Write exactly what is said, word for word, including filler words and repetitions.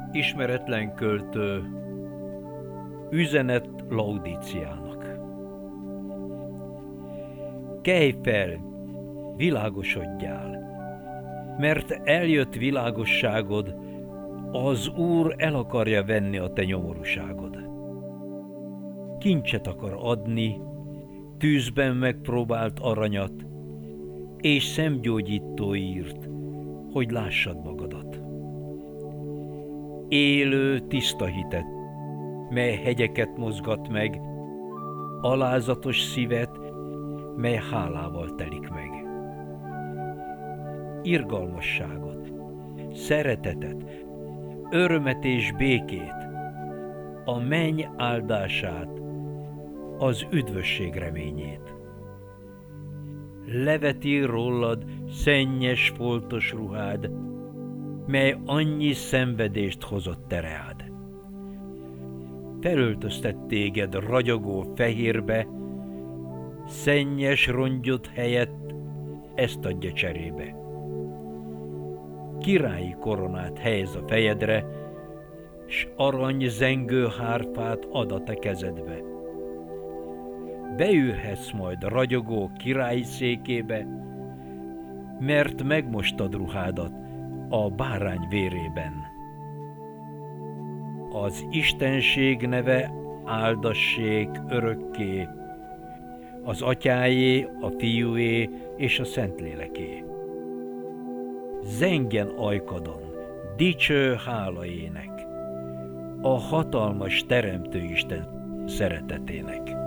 Ismeretlen költő. Üzenet Laudíciának. Kelj fel, világosodjál, mert eljött világosságod, az Úr el akarja venni a te nyomorúságod. Kincset akar adni, tűzben megpróbált aranyat, és szemgyógyító írt, hogy lássad magadat. Élő, tiszta hitet, mely hegyeket mozgat meg, alázatos szívet, mely hálával telik meg. Irgalmasságot, szeretetet, örömet és békét, a menny áldását, az üdvösség reményét. Leveti rólad szennyes foltos ruhád, mely annyi szenvedést hozott tereád. Felöltöztet téged ragyogó fehérbe, szennyes rongyot helyett ezt adja cserébe. Királyi koronát helyez a fejedre, s arany zengő hárfát ad a te kezedbe. Beülhetsz majd ragyogó királyi székébe, mert megmostad ruhádat a bárány vérében. Az Istenség neve áldassék örökké, az Atyáé, a Fiúé és a Szentléleké. Zengjen ajkadon, dicső hálaének, a hatalmas Teremtő Isten szeretetének.